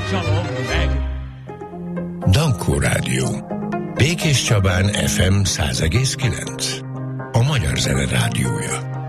csalom meg. Dankó Rádió. Békés Csabán FM 100,9. A Magyar Zene Rádiója.